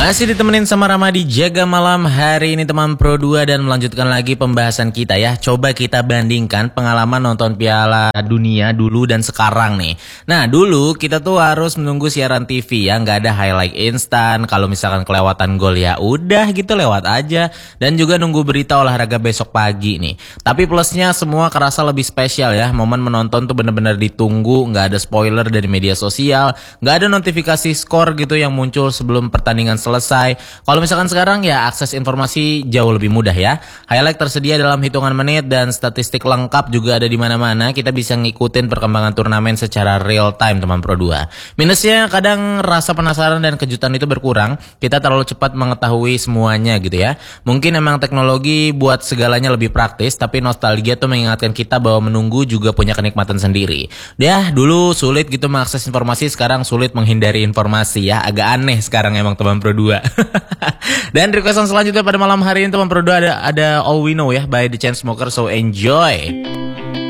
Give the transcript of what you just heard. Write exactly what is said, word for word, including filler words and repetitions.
Masih ditemenin sama Ramadi Jaga Malam hari ini teman Pro dua dan melanjutkan lagi pembahasan kita ya. Coba kita bandingkan pengalaman nonton Piala Dunia dulu dan sekarang nih. Nah dulu kita tuh harus menunggu siaran T V ya, nggak ada highlight instan. Kalau misalkan kelewatan gol ya udah gitu lewat aja. Dan juga nunggu berita olahraga besok pagi nih. Tapi plusnya semua kerasa lebih spesial ya. Momen menonton tuh bener-bener ditunggu, nggak ada spoiler dari media sosial, nggak ada notifikasi skor gitu yang muncul sebelum pertandingan selesai. Kalau misalkan sekarang ya akses informasi jauh lebih mudah ya. Highlight tersedia dalam hitungan menit dan statistik lengkap juga ada di mana-mana. Kita bisa ngikutin perkembangan turnamen secara real time teman Pro dua. Minusnya kadang rasa penasaran dan kejutan itu berkurang. Kita terlalu cepat mengetahui semuanya gitu ya. Mungkin emang teknologi buat segalanya lebih praktis, tapi nostalgia tuh mengingatkan kita bahwa menunggu juga punya kenikmatan sendiri. Ya dulu sulit gitu mengakses informasi, sekarang sulit menghindari informasi ya. Agak aneh sekarang emang teman Pro dua. Dan requestan selanjutnya pada malam hari ini teman Pro dua ada ada All We Know ya by The Chainsmokers, so enjoy.